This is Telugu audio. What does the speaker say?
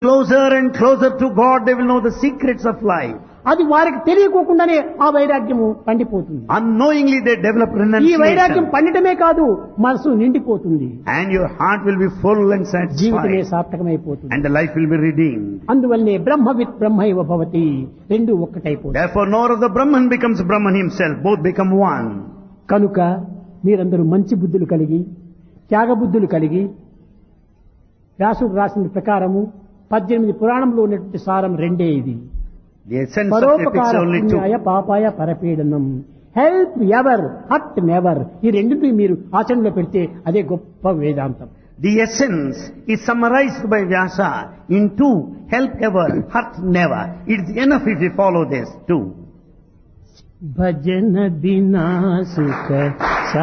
closer and closer to God, they will know the secrets of life. అది వారికి తెలియకోకుండానే ఆ వైరాగ్యము పండిపోతుంది. Unknowingly they develop ఈ వైరాగ్యం renunciation. పండిటమే కాదు, మనసు నిండిపోతుంది, And your heart will be full and జీవితమే satisfied. సార్థకమైపోతుంది. And the life will be redeemed. అందువల్లనే బ్రహ్మవిత్ బ్రహ్మైవ భవతి, రెండు ఒక్కటైపోతుంది. Therefore, nor of the Brahman becomes Brahman himself. Both become one. కనుక మీరందరూ మంచి బుద్ధులు కలిగి, త్యాగబుద్ధులు కలిగి, వ్యాసుడు రాసిన ప్రకారము 18 పురాణంలో ఉన్నటువంటి సారం రెండే ఇది. The essence of పరోపకార epics only two. పుణ్యాయ పాపాయ పరపీడనం, help ever hurt never. ఈ రెండింటిని మీరు ఆచరణలో పెడితే అదే గొప్ప వేదాంతం. The essence is summarized by Vyasa in two: help ever, hurt never. It is enough if you follow this too. భజన బినా సుఖ